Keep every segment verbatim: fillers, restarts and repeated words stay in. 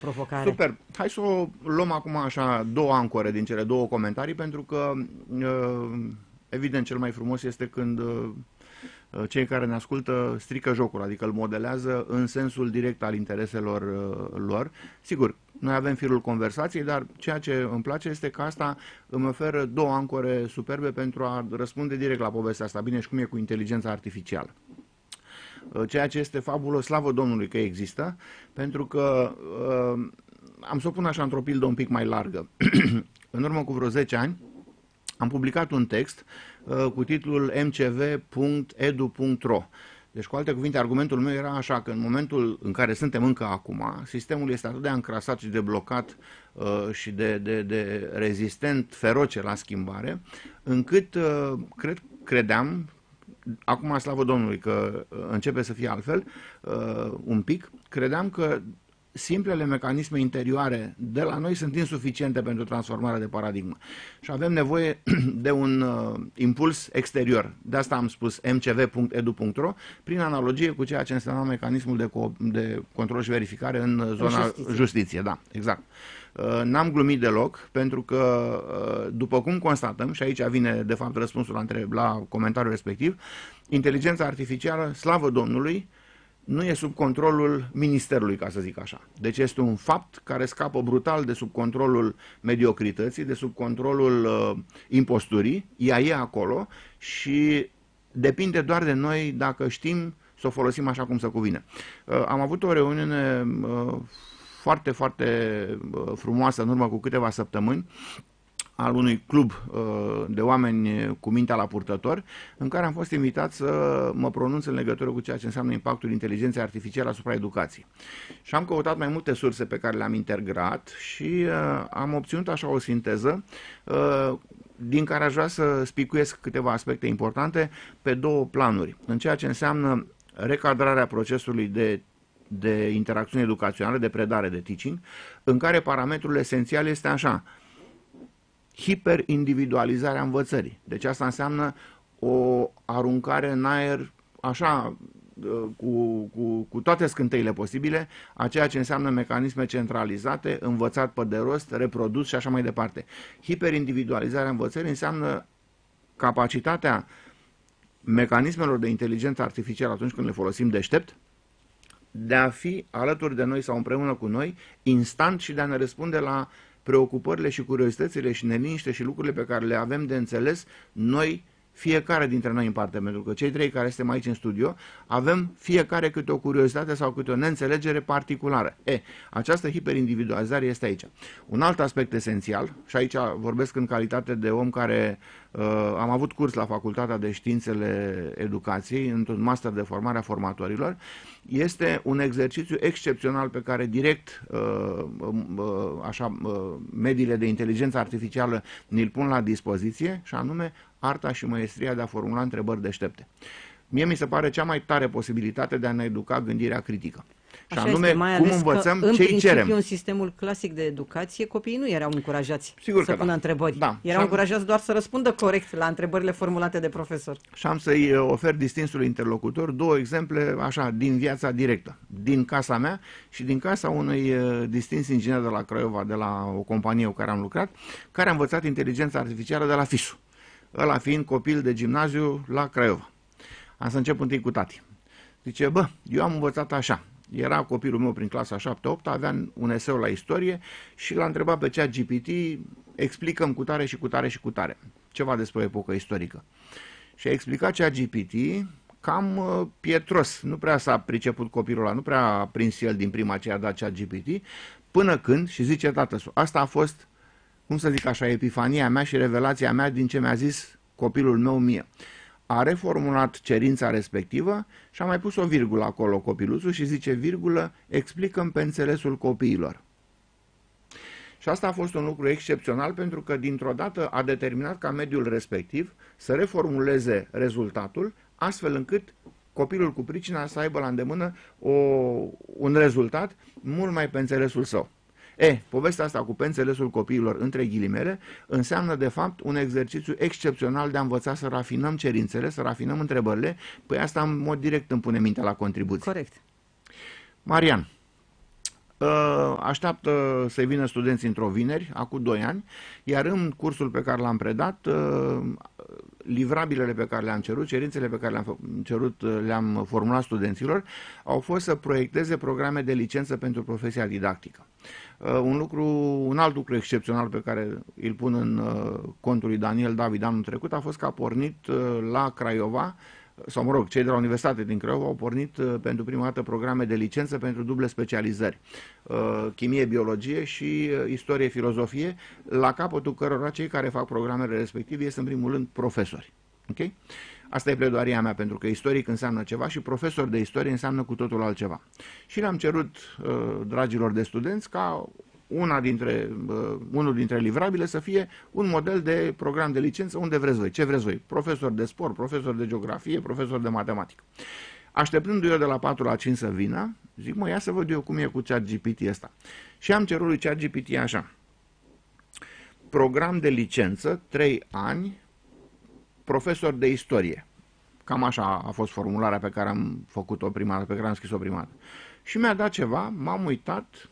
provocare. Super. Hai să o luăm acum așa două ancore din cele două comentarii, pentru că evident cel mai frumos este când cei care ne ascultă strică jocul, adică îl modelează în sensul direct al intereselor lor. Sigur, noi avem firul conversației, dar ceea ce îmi place este că asta îmi oferă două ancore superbe pentru a răspunde direct la povestea asta. Bine, și cum e cu inteligența artificială? Ceea ce este fabulos, slavă Domnului că există, pentru că uh, am să o pun așa într-o pildă un pic mai largă. În urmă cu vreo zece ani am publicat un text uh, cu titlul m c v punct e d u punct r o. Deci, cu alte cuvinte, argumentul meu era așa că în momentul în care suntem încă acum, sistemul este atât de încrasat și de blocat uh, și de, de, de rezistent, feroce la schimbare, încât uh, cred, credeam, acum slavă Domnului că începe să fie altfel, uh, un pic, credeam că simplele mecanisme interioare de la noi sunt insuficiente pentru transformarea de paradigmă și avem nevoie de un uh, impuls exterior. De asta am spus m c v punct e d u punct r o, prin analogie cu ceea ce însemna mecanismul de, de control și verificare în zona justiție. justiție. Da, exact. Uh, N-am glumit deloc, pentru că, uh, după cum constatăm, și aici vine de fapt răspunsul la, întreb, la comentariul respectiv, inteligența artificială, slavă Domnului, nu e sub controlul ministerului, ca să zic așa. Deci este un fapt care scapă brutal de sub controlul mediocrității, de sub controlul uh, imposturii, ea e acolo și depinde doar de noi dacă știm să o folosim așa cum se cuvine. Uh, am avut o reuniune uh, foarte, foarte uh, frumoasă în urmă cu câteva săptămâni al unui club uh, de oameni cu mintea la purtător, în care am fost invitat să mă pronunț în legătură cu ceea ce înseamnă impactul inteligenței artificiale asupra educației. Și am căutat mai multe surse pe care le-am integrat și uh, am obținut așa o sinteză uh, din care aș vrea să spicuiesc câteva aspecte importante pe două planuri. În ceea ce înseamnă recadrarea procesului de de interacțiune educațională, de predare, de teaching, în care parametrul esențial este așa: hiperindividualizarea învățării. Deci asta înseamnă o aruncare în aer, așa, cu, cu, cu toate scânteile posibile, a ceea ce înseamnă mecanisme centralizate, învățat pe de rost, reprodus și așa mai departe. Hiperindividualizarea învățării înseamnă capacitatea mecanismelor de inteligență artificială, atunci când le folosim deștept, de a fi alături de noi sau împreună cu noi, instant, și de a ne răspunde la preocupările și curiozitățile și neliniște și lucrurile pe care le avem de înțeles noi, fiecare dintre noi în parte, pentru că cei trei care suntem aici în studio avem fiecare câte o curiozitate sau câte o neînțelegere particulară. E, această hiperindividualizare este aici. Un alt aspect esențial, și aici vorbesc în calitate de om care uh, am avut curs la Facultatea de Științele Educației, într-un master de formare a formatorilor, este un exercițiu excepțional pe care direct uh, uh, așa, uh, mediile de inteligență artificială ni-l pun la dispoziție, și anume arta și măestria de a formula întrebări deștepte. Mie mi se pare cea mai tare posibilitate de a ne educa gândirea critică. Și Așa anume, este, mai cum ales învățăm, că, în ce-i principiu, cerem. în sistemul clasic de educație, copiii nu erau încurajați Sigur să că pună da. întrebări. Da. Erau Și-am- încurajați doar să răspundă corect la întrebările formulate de profesor. Și am să-i ofer distinsului interlocutor două exemple, așa, din viața directă, din casa mea și din casa unui uh, distins inginer de la Craiova, de la o companie cu care am lucrat, care a învățat inteligența artificială de la FISU, ăla fiind copil de gimnaziu la Craiova. Am să încep întâi cu tati. Zice, bă, eu am învățat așa. Era copilul meu prin clasa șapte opt, avea un eseu la istorie și l-a întrebat pe chat G P T, explicăm cu tare și cu tare și cu tare ceva despre o epocă istorică. Și a explicat chat G P T cam uh, pietros, nu prea s-a priceput copilul ăla, nu prea a prins el din prima ce a dat chat G P T, până când, și zice tatăl, asta a fost, cum să zic așa, epifania mea și revelația mea din ce mi-a zis copilul meu mie. A reformulat cerința respectivă și a mai pus o virgulă acolo copiluțul și zice, virgulă, explicăm pe înțelesul copiilor. Și asta a fost un lucru excepțional, pentru că dintr-o dată a determinat ca mediul respectiv să reformuleze rezultatul, astfel încât copilul cu pricina să aibă la îndemână o, un rezultat mult mai pe înțelesul său. E, povestea asta cu pe înțelesul copiilor, între ghilimele, înseamnă de fapt un exercițiu excepțional de a învăța să rafinăm cerințele, să rafinăm întrebările. Păi asta în mod direct îmi pune mintea la contribuție. Corect. Marian, Așteaptă să vină studenții într-o vineri, acum doi ani, iar în cursul pe care l-am predat, livrabilele pe care le-am cerut, cerințele pe care le-am cerut, le-am formulat studenților, au fost să proiecteze programe de licență pentru profesia didactică. Un lucru, un alt lucru excepțional pe care îl pun în contul lui Daniel David anul trecut a fost că a pornit la Craiova, sau mă rog, cei de la Universitatea din Craiova au pornit uh, pentru prima dată programe de licență pentru duble specializări, uh, chimie, biologie și uh, istorie, filozofie, la capătul cărora cei care fac programele respective este în primul rând profesori. Okay? Asta e pledoaria mea, pentru că istoric înseamnă ceva și profesor de istorie înseamnă cu totul altceva. Și le-am cerut uh, dragilor de studenți ca una dintre, uh, unul dintre livrabile să fie un model de program de licență unde vreți voi, ce vreți voi, profesor de sport, profesor de geografie, profesor de matematică. Așteptându eu de la patru la cinci să vină, zic, mă, ia să văd eu cum e cu ChatGPT ăsta. Și am cerut lui ChatGPT așa: program de licență, trei ani, profesor de istorie. Cam așa a fost formularea pe care am făcut-o prima dată, pe care am scris-o prima dată. Și mi-a dat ceva, m-am uitat,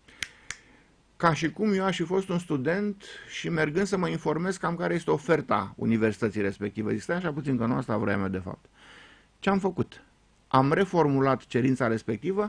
ca și cum eu aș fi fost un student și mergând să mă informez cam care este oferta universității respective. Zic, stai așa puțin, că nu asta vroiam eu de fapt. Ce am făcut? Am reformulat cerința respectivă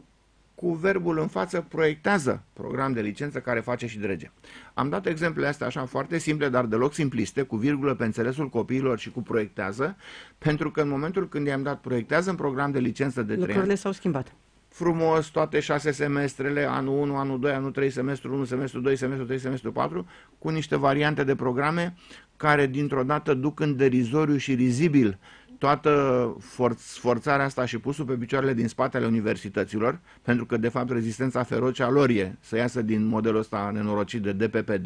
cu verbul în față, proiectează program de licență care face și drege. Am dat exemplele astea așa foarte simple, dar deloc simpliste, cu virgulă pe înțelesul copiilor și cu proiectează, pentru că în momentul când i-am dat proiectează în program de licență de trei ani, lucrurile s-au schimbat. Frumos, toate șase semestrele, anul unu, anul doi, anul trei, semestru unu, semestru doi, semestru trei, semestru patru, cu niște variante de programe care dintr-o dată duc în derizoriu și rizibil toată sforțarea asta și pusul pe picioarele din spatele universităților, pentru că de fapt rezistența feroce a lor e să iasă din modelul ăsta nenorocit de D P P D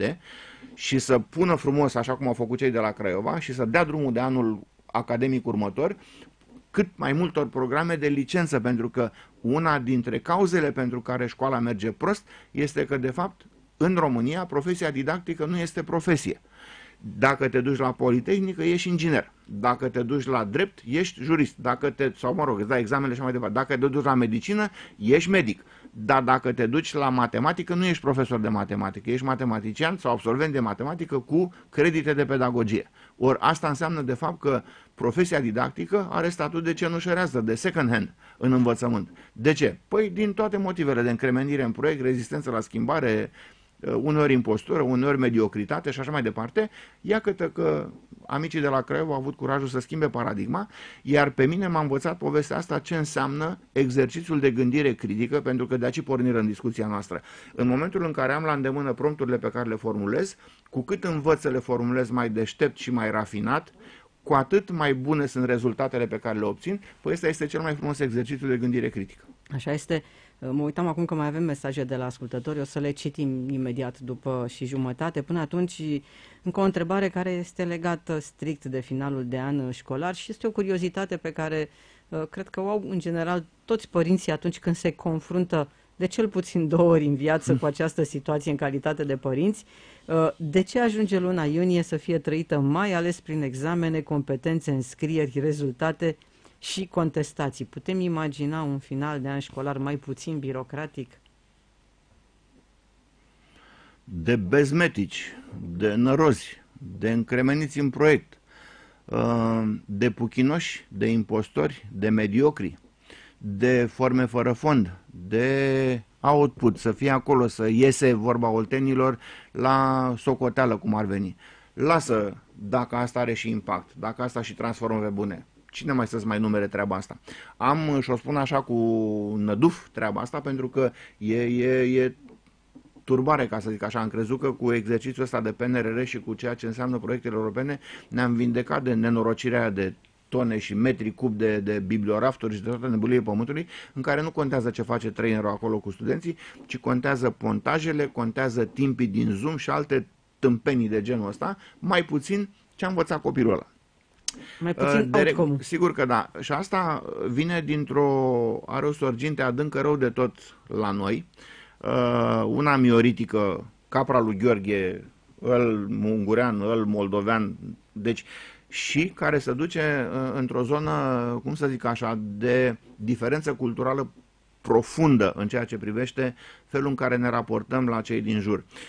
și să pună frumos, așa cum au făcut cei de la Craiova, și să dea drumul de anul academic următor cât mai multor programe de licență, pentru că una dintre cauzele pentru care școala merge prost este că, de fapt, în România, profesia didactică nu este profesie. Dacă te duci la Politehnică, ești inginer. Dacă te duci la drept, ești jurist. Dacă te, sau mă rog, îți dai examenele și mai departe. Dacă te duci la medicină, ești medic. Dar dacă te duci la matematică, nu ești profesor de matematică. Ești matematician sau absolvent de matematică cu credite de pedagogie. Ori asta înseamnă, de fapt, că profesia didactică are statut de cenușărează, de second hand în învățământ. De ce? Păi din toate motivele de încremenire în proiect, rezistență la schimbare, uneori impostură, uneori mediocritate și așa mai departe. Iată că amicii de la Craiova au avut curajul să schimbe paradigma, iar pe mine m-a învățat povestea asta ce înseamnă exercițiul de gândire critică, pentru că de aici porniră în discuția noastră. În momentul în care am la îndemână prompturile pe care le formulez, cu cât învăț să le formulez mai deștept și mai rafinat, cu atât mai bune sunt rezultatele pe care le obțin. Păi ăsta este cel mai frumos exercițiu de gândire critică. Așa este. Mă uitam acum că mai avem mesaje de la ascultători, o să le citim imediat după și jumătate. Până atunci, încă o întrebare care este legată strict de finalul de an școlar și este o curiozitate pe care cred că o au în general toți părinții atunci când se confruntă de cel puțin două ori în viață cu această situație în calitate de părinți. De ce ajunge luna iunie să fie trăită mai ales prin examene, competențe, înscrieri, rezultate și contestații? Putem imagina un final de an școlar mai puțin birocratic? De bezmetici, de nărozi, de încremeniți în proiect, de puchinoși, de impostori, de mediocri, de forme fără fond, de output, să fie acolo, să iese, vorba oltenilor, la socoteală, cum ar veni. Lasă dacă asta are și impact, dacă asta și transformă pe bune. Cine mai să-ți mai numere treaba asta? Am, și o spun așa cu năduf treaba asta, pentru că e, e, e turbare, ca să zic așa. Am crezut că cu exercițiul ăsta de P N R R și cu ceea ce înseamnă proiectele europene ne-am vindecat de nenorocirea de tone și metri cub de, de bibliorafturi și de toată nebulie pământului, în care nu contează ce face trainerul acolo cu studenții, ci contează pontajele, contează timpii din Zoom și alte tâmpenii de genul ăsta, mai puțin ce a învățat copilul ăla. Mai puțin de, outcome. Sigur că da. Și asta vine dintr-o, are o sorginte adâncă rău de tot la noi. Una mioritică, capra lui Gheorghe, îl ungurean, îl moldovean, deci și care se duce într-o zonă, cum să zic așa, de diferență culturală profundă în ceea ce privește felul în care ne raportăm la cei din jur.